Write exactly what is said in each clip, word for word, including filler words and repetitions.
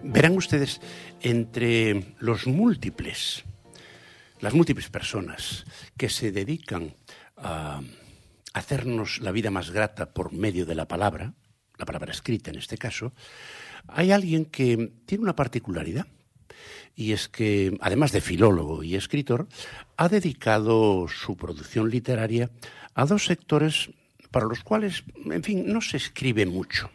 Verán ustedes, entre los múltiples, las múltiples personas que se dedican a hacernos la vida más grata por medio de la palabra, la palabra escrita en este caso, hay alguien que tiene una particularidad, y es que, además de filólogo y escritor, ha dedicado su producción literaria a dos sectores para los cuales, en fin, no se escribe mucho.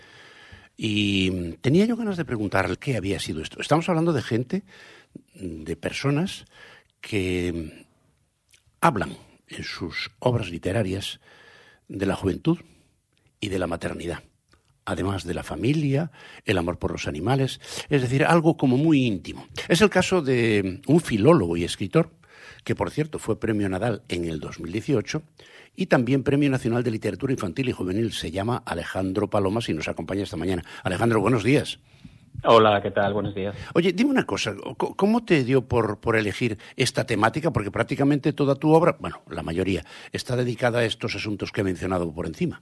Y tenía yo ganas de preguntar qué había sido esto. Estamos hablando de gente, de personas que hablan en sus obras literarias de la juventud y de la maternidad, además de la familia, el amor por los animales, es decir, algo como muy íntimo. Es el caso de un filólogo y escritor, que por cierto fue Premio Nadal en el dos mil dieciocho, y también Premio Nacional de Literatura Infantil y Juvenil. Se llama Alejandro Palomas y nos acompaña esta mañana. Alejandro, buenos días. Hola, ¿qué tal? Buenos días. Oye, dime una cosa, ¿cómo te dio por, por elegir esta temática? Porque prácticamente toda tu obra, bueno, la mayoría, está dedicada a estos asuntos que he mencionado por encima.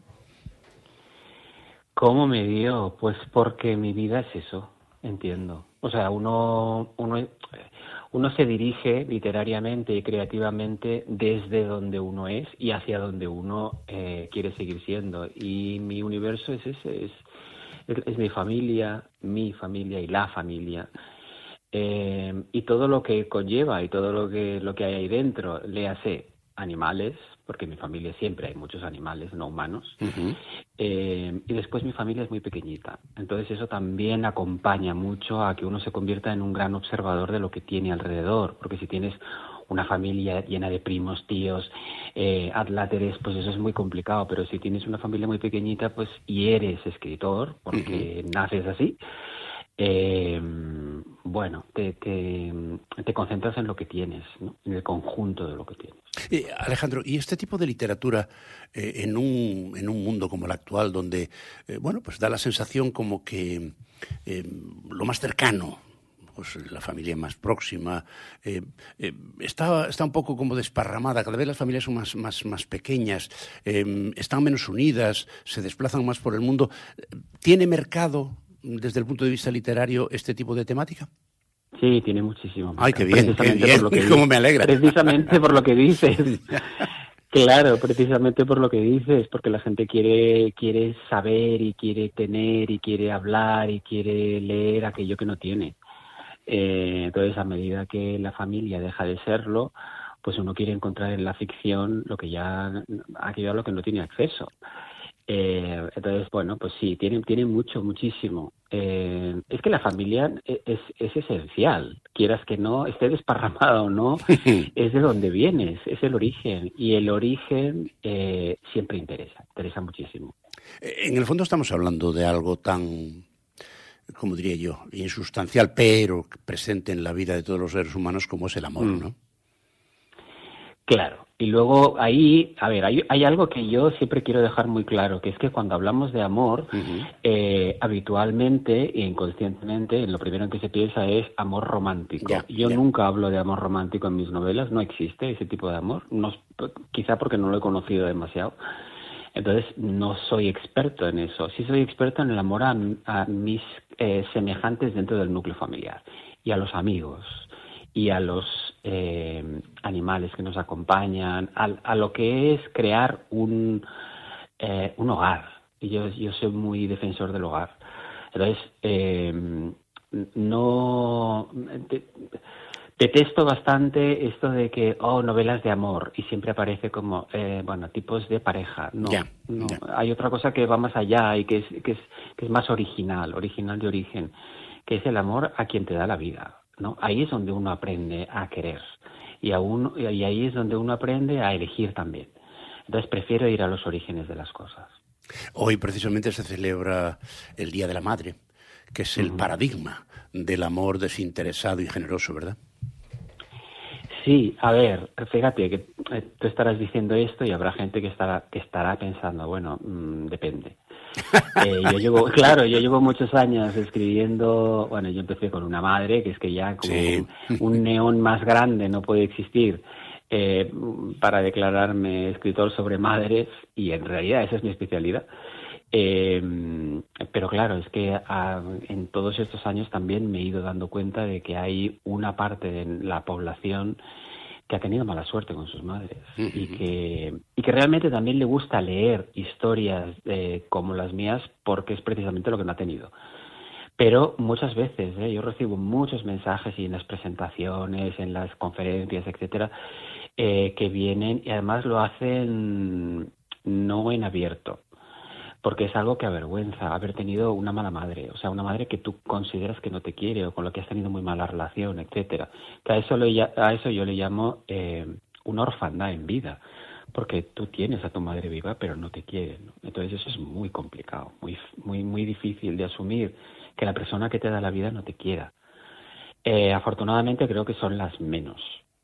¿Cómo me dio? Pues porque mi vida es eso, entiendo. O sea, uno, uno, uno se dirige literariamente y creativamente desde donde uno es y hacia donde uno eh, quiere seguir siendo. Y mi universo es ese, es, es, es mi familia, mi familia y la familia. Eh, y todo lo que conlleva y todo lo que, lo que hay ahí dentro, léase animales, porque en mi familia siempre hay muchos animales no humanos, uh-huh. eh, y después mi familia es muy pequeñita, entonces eso también acompaña mucho a que uno se convierta en un gran observador de lo que tiene alrededor, porque si tienes una familia llena de primos, tíos, eh, adláteres, pues eso es muy complicado, pero si tienes una familia muy pequeñita, pues y eres escritor, porque uh-huh. naces así, Eh, bueno, te, te, te concentras en lo que tienes, ¿no? En el conjunto de lo que tienes. Eh, Alejandro, ¿y este tipo de literatura eh, en, un, en un mundo como el actual, donde, eh, bueno, pues da la sensación como que eh, lo más cercano, pues la familia más próxima, eh, eh, está, está un poco como desparramada, cada vez las familias son más, más, más pequeñas, eh, están menos unidas, se desplazan más por el mundo, ¿tiene mercado desde el punto de vista literario este tipo de temática? Sí, tiene muchísimo. Ay, qué bien, qué bien, por lo que cómo me alegra. Precisamente por lo que dices. Claro, precisamente por lo que dices, porque la gente quiere, quiere saber y quiere tener y quiere hablar y quiere leer aquello que no tiene. Eh, entonces, a medida que la familia deja de serlo, pues uno quiere encontrar en la ficción lo que ya, aquello a lo que no tiene acceso. Eh, entonces, bueno, pues sí, tiene, tiene mucho, muchísimo. Eh, es que la familia es, es esencial, quieras que no, esté desparramada o no, es de donde vienes, es el origen. Y el origen eh, siempre interesa, interesa muchísimo. En el fondo estamos hablando de algo tan, como diría yo, insustancial, pero presente en la vida de todos los seres humanos como es el amor, mm. ¿no? Claro, y luego ahí, a ver, hay, hay algo que yo siempre quiero dejar muy claro, que es que cuando hablamos de amor, uh-huh. eh, habitualmente e inconscientemente, lo primero en que se piensa es amor romántico. Yeah, yo yeah. nunca hablo de amor romántico en mis novelas, no existe ese tipo de amor, no, quizá porque no lo he conocido demasiado. Entonces, no soy experto en eso. Sí soy experto en el amor a, a mis eh, semejantes dentro del núcleo familiar y a los amigos y a los eh, animales que nos acompañan, a, a lo que es crear un, eh, un hogar. Y yo, yo soy muy defensor del hogar. Entonces, eh, no... De, detesto bastante esto de que, oh, novelas de amor, y siempre aparece como, eh, bueno, tipos de pareja. No, yeah, no. Yeah. Hay otra cosa que va más allá y que es, que es, que es más original, original de origen, que es el amor a quien te da la vida, ¿no? Ahí es donde uno aprende a querer y, a uno, y ahí es donde uno aprende a elegir también. Entonces prefiero ir a los orígenes de las cosas. Hoy precisamente se celebra el Día de la Madre, que es el uh-huh. paradigma del amor desinteresado y generoso, ¿verdad? Sí, a ver, fíjate que eh, tú estarás diciendo esto y habrá gente que estará que estará pensando, bueno, mmm, depende. Eh, yo llevo, claro, yo llevo muchos años escribiendo, bueno, yo empecé con una madre, que es que ya como sí. un, un neón más grande no puede existir eh, para declararme escritor sobre madres, y en realidad esa es mi especialidad. Eh, pero claro, es que a, en todos estos años también me he ido dando cuenta de que hay una parte de la población que ha tenido mala suerte con sus madres uh-huh. y que y que realmente también le gusta leer historias eh, como las mías porque es precisamente lo que no ha tenido. Pero muchas veces, ¿eh? yo recibo muchos mensajes y en las presentaciones, en las conferencias, etcétera, eh, que vienen y además lo hacen no en abierto, porque es algo que avergüenza haber tenido una mala madre, o sea, una madre que tú consideras que no te quiere o con la que has tenido muy mala relación, etcétera. Que a eso, le, a eso yo le llamo eh, una orfandad en vida, porque tú tienes a tu madre viva pero no te quiere, ¿no? Entonces eso es muy complicado, muy, muy, muy difícil de asumir, que la persona que te da la vida no te quiera. Eh, afortunadamente creo que son las menos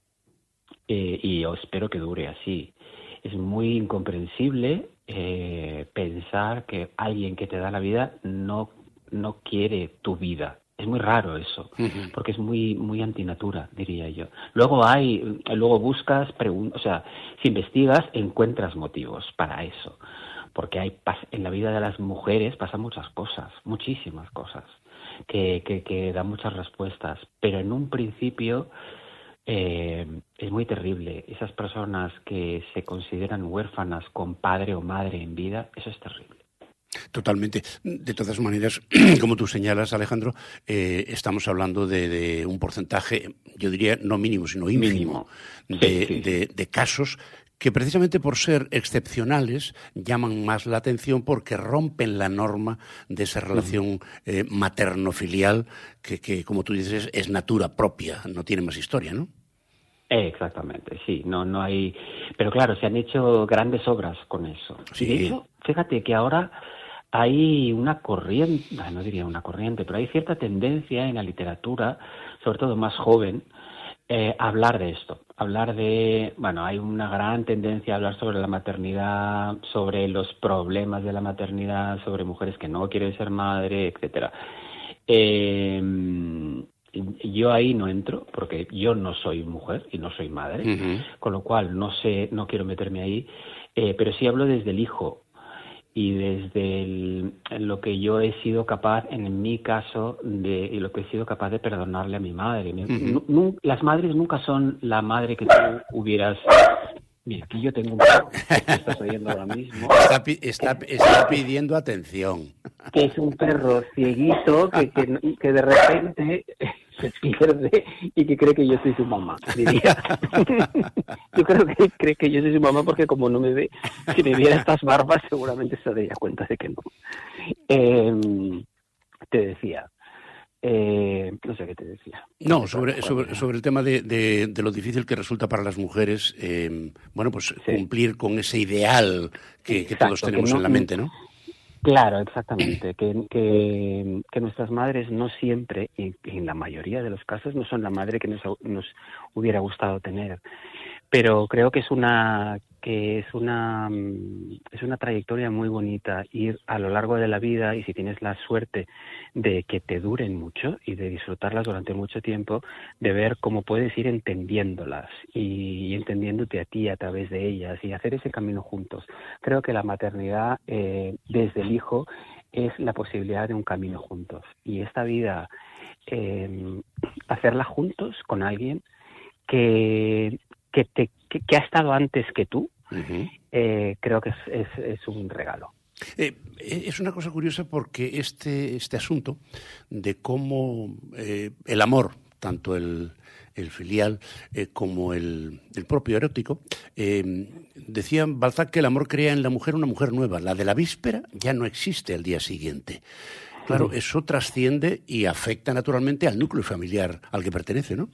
eh, y yo espero que dure así. Es muy incomprensible eh, pensar que alguien que te da la vida no, no quiere tu vida. Es muy raro eso, uh-huh. porque es muy muy antinatura, diría yo. Luego hay, luego buscas, pregun- o sea, si investigas, encuentras motivos para eso. Porque hay en la vida de las mujeres pasan muchas cosas, muchísimas cosas, que, que, que dan muchas respuestas. Pero en un principio eh, es muy terrible. Esas personas que se consideran huérfanas con padre o madre en vida, eso es terrible. Totalmente. De todas maneras, como tú señalas, Alejandro, eh, estamos hablando de, de un porcentaje, yo diría, no mínimo, sino ínfimo, mínimo. De, Sí, sí. De, de casos que precisamente por ser excepcionales llaman más la atención porque rompen la norma de esa relación uh-huh. eh, materno-filial que, que, como tú dices, es natura propia, no tiene más historia, ¿no? Exactamente, sí, no, no hay... Pero claro, se han hecho grandes obras con eso. Sí. Y de hecho, fíjate que ahora hay una corriente, no diría una corriente, pero hay cierta tendencia en la literatura, sobre todo más joven, Eh, hablar de esto, hablar de, bueno, hay una gran tendencia a hablar sobre la maternidad, sobre los problemas de la maternidad, sobre mujeres que no quieren ser madre, etcétera. Eh, yo ahí no entro porque yo no soy mujer y no soy madre, uh-huh. con lo cual no sé, no quiero meterme ahí, eh, pero sí hablo desde el hijo. Y desde el, lo que yo he sido capaz, en mi caso, de y lo que he sido capaz de perdonarle a mi madre. Uh-huh. No, no, las madres nunca son la madre que tú hubieras... Mira, aquí yo tengo un perro que estás oyendo ahora mismo. Está, está, que, está pidiendo atención. Que es un perro cieguito que, que, que de repente se pierde y que cree que yo soy su mamá, diría. Yo creo que cree que yo soy su mamá porque como no me ve, si me viera estas barbas seguramente se daría cuenta de que no. Eh, te decía... Eh, no sé qué te decía. No, sobre, sobre, sobre el tema de, de, de lo difícil que resulta para las mujeres, eh, bueno, pues sí. cumplir con ese ideal que, Exacto, que todos tenemos que no, en la mente, ¿no? Claro, exactamente, que, que, que nuestras madres no siempre, y en la mayoría de los casos, no son la madre que nos, nos hubiera gustado tener. Pero creo que es una que es una es una trayectoria muy bonita ir a lo largo de la vida, y si tienes la suerte de que te duren mucho y de disfrutarlas durante mucho tiempo, de ver cómo puedes ir entendiéndolas y, y entendiéndote a ti a través de ellas y hacer ese camino juntos. Creo que la maternidad eh, desde el hijo es la posibilidad de un camino juntos, y esta vida eh, hacerla juntos con alguien que Que, te, que, que ha estado antes que tú, uh-huh. eh, creo que es, es, es un regalo. Eh, es una cosa curiosa porque este, este asunto de cómo eh, el amor, tanto el, el filial eh, como el, el propio erótico, eh, decía Balzac que el amor crea en la mujer una mujer nueva. La de la víspera ya no existe al día siguiente. Claro, uh-huh. eso trasciende y afecta naturalmente al núcleo familiar al que pertenece, ¿no?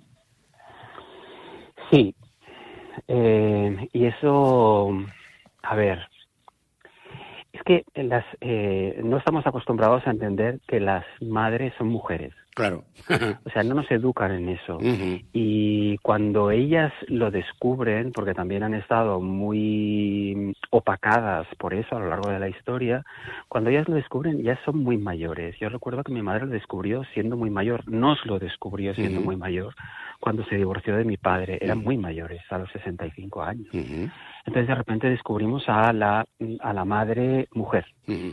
Sí. Eh, y eso, a ver, es que las eh, no estamos acostumbrados a entender que las madres son mujeres. Claro. O sea, no nos educan en eso. Uh-huh. Y cuando ellas lo descubren, porque también han estado muy opacadas por eso a lo largo de la historia, cuando ellas lo descubren ya son muy mayores. Yo recuerdo que mi madre lo descubrió siendo muy mayor, nos lo descubrió siendo uh-huh. muy mayor, cuando se divorció de mi padre. Eran uh-huh. muy mayores, a los sesenta y cinco años. Uh-huh. Entonces de repente descubrimos a la, a la madre mujer. Uh-huh. Y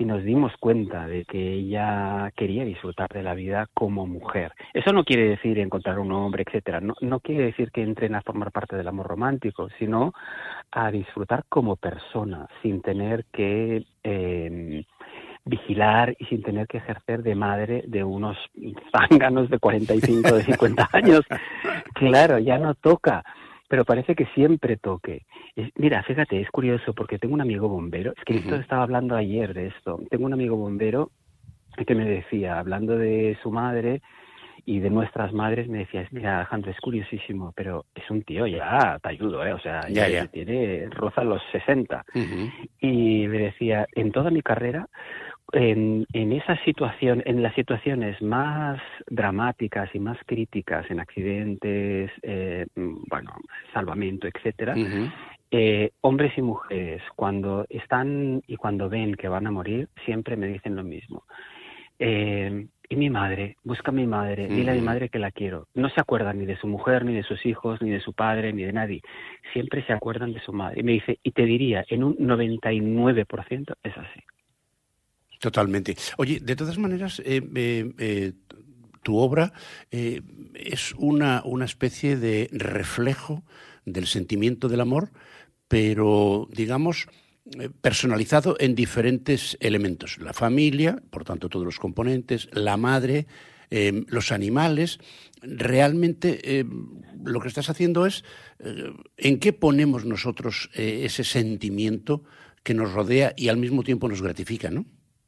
y nos dimos cuenta de que ella quería disfrutar de la vida como mujer. Eso no quiere decir encontrar un hombre, etcétera. No, no quiere decir que entren a formar parte del amor romántico, sino a disfrutar como persona, sin tener que eh, vigilar y sin tener que ejercer de madre de unos zánganos de cuarenta y cinco, de cincuenta años. Claro, ya no toca. Pero parece que siempre toque. Es, mira, fíjate, es curioso porque tengo un amigo bombero, es que esto estaba hablando ayer de esto, tengo un amigo bombero que me decía, hablando de su madre y de nuestras madres, me decía, mira, Alejandro, es curiosísimo, pero es un tío ya, te ayudo, ¿eh? O sea, ya, ya, ya. tiene, roza los sesenta. Uh-huh. Y me decía, en toda mi carrera, En, en esa situación, en las situaciones más dramáticas y más críticas, en accidentes, eh, bueno, salvamento, etcétera, Uh-huh. eh, hombres y mujeres, cuando están y cuando ven que van a morir, siempre me dicen lo mismo. Eh, y mi madre, busca a mi madre, dile a mi madre que la quiero. No se acuerdan ni de su mujer, ni de sus hijos, ni de su padre, ni de nadie. Siempre se acuerdan de su madre. Y me dice, y te diría, en un noventa y nueve por ciento es así. Totalmente. Oye, de todas maneras, eh, eh, eh, tu obra eh, es una, una especie de reflejo del sentimiento del amor, pero, digamos, eh, personalizado en diferentes elementos. La familia, por tanto, todos los componentes, la madre, eh, los animales. Realmente eh, lo que estás haciendo es eh, en qué ponemos nosotros eh, ese sentimiento que nos rodea y al mismo tiempo nos gratifica, ¿no?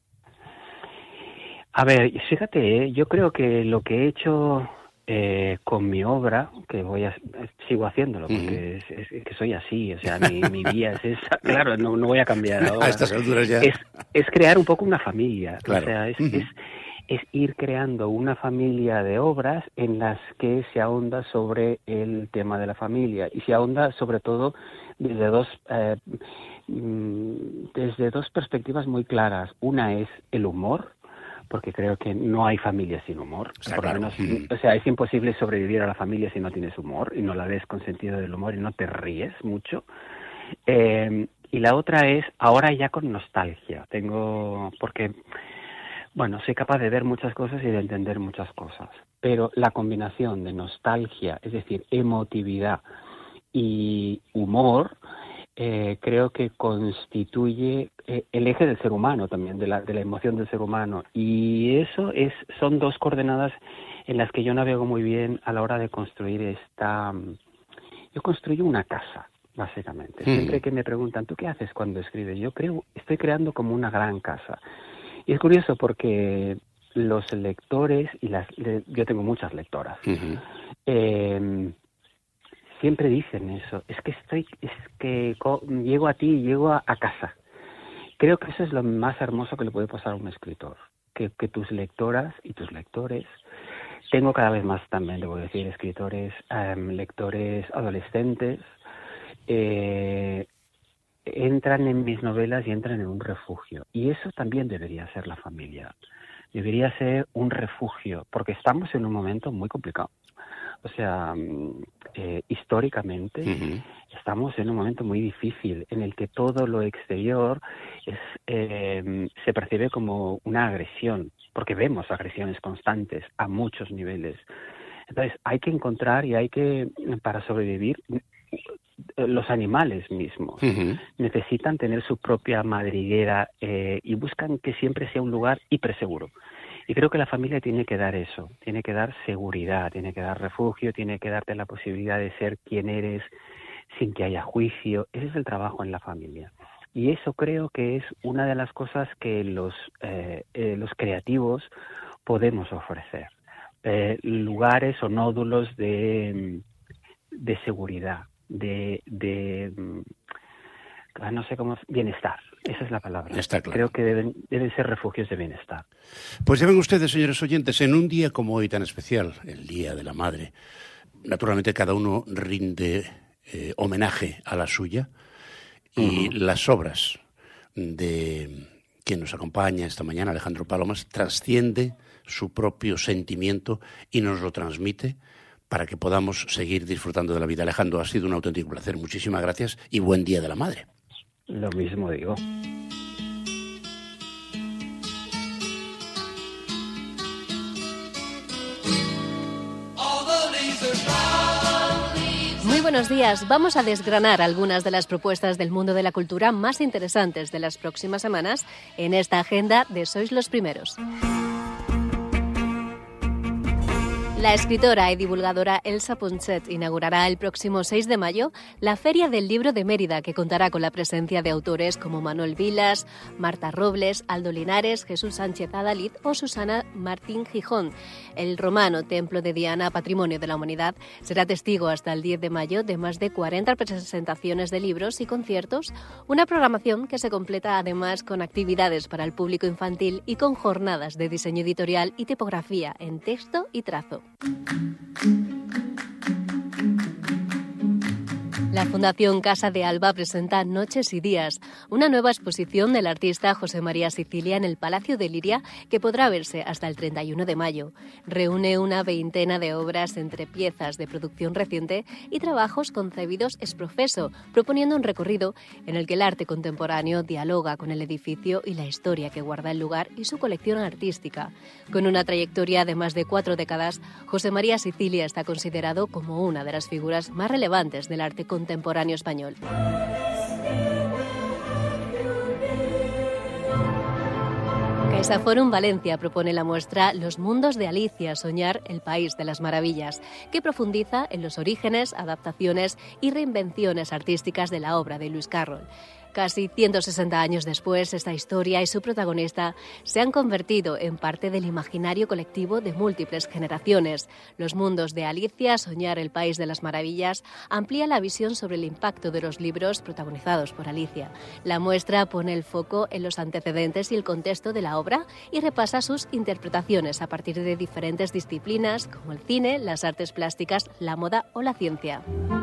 A ver, fíjate, ¿eh? Yo creo que lo que he hecho eh, con mi obra, que voy a sigo haciéndolo porque uh-huh. es, es que soy así, o sea, mi, mi vía es esa, claro, no, no voy a cambiar ahora. A estas alturas ya. Es, es crear un poco una familia, claro. o sea, es, uh-huh. es, es ir creando una familia de obras en las que se ahonda sobre el tema de la familia y se ahonda sobre todo desde dos eh, desde dos perspectivas muy claras. Una es el humor, porque creo que no hay familia sin humor. Está por claro. lo menos, mm. o sea, es imposible sobrevivir a la familia si no tienes humor y no la ves con sentido del humor y no te ríes mucho. Eh, y la otra es, ahora ya con nostalgia. Tengo, porque, bueno, soy capaz de ver muchas cosas y de entender muchas cosas, pero la combinación de nostalgia, es decir, emotividad y humor, Eh, creo que constituye eh, el eje del ser humano también, de la, de la emoción del ser humano. Y eso es son dos coordenadas en las que yo navego muy bien a la hora de construir esta... Yo construyo una casa, básicamente. Mm. Siempre que me preguntan, ¿tú qué haces cuando escribes? Yo creo, estoy creando como una gran casa. Y es curioso porque los lectores, y las yo tengo muchas lectoras, uh-huh. eh, siempre dicen eso, es que estoy, es que llego a ti, llego a, a casa. Creo que eso es lo más hermoso que le puede pasar a un escritor, que, que tus lectoras y tus lectores, tengo cada vez más también, debo decir, escritores, um, lectores adolescentes, eh, entran en mis novelas y entran en un refugio. Y eso también debería ser la familia, debería ser un refugio, porque estamos en un momento muy complicado. O sea, eh, históricamente uh-huh. estamos en un momento muy difícil en el que todo lo exterior es, eh, se percibe como una agresión, porque vemos agresiones constantes a muchos niveles. Entonces, hay que encontrar y hay que, para sobrevivir, los animales mismos uh-huh. necesitan tener su propia madriguera eh, y buscan que siempre sea un lugar hiperseguro. Y creo que la familia tiene que dar eso, tiene que dar seguridad, tiene que dar refugio, tiene que darte la posibilidad de ser quien eres sin que haya juicio. Ese es el trabajo en la familia. Y eso creo que es una de las cosas que los, eh, eh, los creativos podemos ofrecer. Eh, lugares o nódulos de, de seguridad, de... de no sé cómo, bienestar, esa es la palabra. Está claro. Creo que deben, deben ser refugios de bienestar. Pues ya ven ustedes, señores oyentes, en un día como hoy tan especial, el Día de la Madre, naturalmente cada uno rinde eh, homenaje a la suya y uh-huh. las obras de quien nos acompaña esta mañana, Alejandro Palomas, trasciende su propio sentimiento y nos lo transmite para que podamos seguir disfrutando de la vida. Alejandro, ha sido un auténtico placer. Muchísimas gracias y buen Día de la Madre. Lo mismo digo. Muy buenos días. Vamos a desgranar algunas de las propuestas del mundo de la cultura más interesantes de las próximas semanas en esta agenda de Sois los Primeros. La escritora y divulgadora Elsa Ponset inaugurará el próximo seis de mayo la Feria del Libro de Mérida, que contará con la presencia de autores como Manuel Vilas, Marta Robles, Aldo Linares, Jesús Sánchez Adalid o Susana Martín Gijón. El romano Templo de Diana, Patrimonio de la Humanidad, será testigo hasta el diez de mayo de más de cuarenta presentaciones de libros y conciertos, una programación que se completa además con actividades para el público infantil y con jornadas de diseño editorial y tipografía en texto y trazo. La Fundación Casa de Alba presenta Noches y Días, una nueva exposición del artista José María Sicilia en el Palacio de Liria que podrá verse hasta el treinta y uno de mayo. Reúne una veintena de obras entre piezas de producción reciente y trabajos concebidos ex professo, proponiendo un recorrido en el que el arte contemporáneo dialoga con el edificio y la historia que guarda el lugar y su colección artística. Con una trayectoria de más de cuatro décadas, José María Sicilia está considerado como una de las figuras más relevantes del arte contemporáneo contemporáneo español. CaixaForum Valencia propone la muestra Los mundos de Alicia, soñar el país de las maravillas, que profundiza en los orígenes, adaptaciones y reinvenciones artísticas de la obra de Lewis Carroll. Casi ciento sesenta años después, esta historia y su protagonista se han convertido en parte del imaginario colectivo de múltiples generaciones. Los mundos de Alicia, soñar el país de las maravillas, amplía la visión sobre el impacto de los libros protagonizados por Alicia. La muestra pone el foco en los antecedentes y el contexto de la obra y repasa sus interpretaciones a partir de diferentes disciplinas como el cine, las artes plásticas, la moda o la ciencia.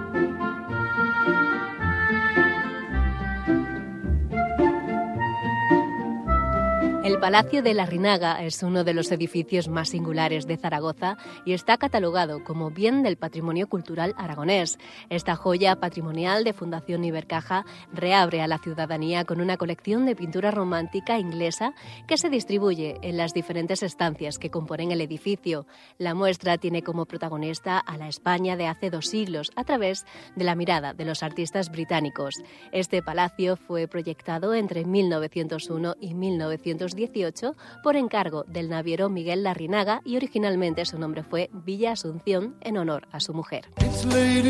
El Palacio de Larrinaga es uno de los edificios más singulares de Zaragoza y está catalogado como Bien del Patrimonio Cultural Aragonés. Esta joya patrimonial de Fundación Ibercaja reabre a la ciudadanía con una colección de pintura romántica inglesa que se distribuye en las diferentes estancias que componen el edificio. La muestra tiene como protagonista a la España de hace dos siglos a través de la mirada de los artistas británicos. Este palacio fue proyectado entre mil novecientos uno y mil novecientos dieciocho por encargo del naviero Miguel Larrinaga y originalmente su nombre fue Villa Asunción en honor a su mujer.